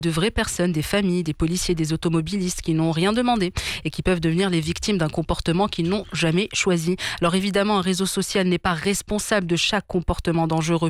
de vraies personnes, des familles, des policiers, des automobilistes qui n'ont rien demandé et qui peuvent devenir les victimes d'un comportement qu'ils n'ont jamais choisi. Alors évidemment, un réseau social n'est pas responsable de chaque comportement dangereux.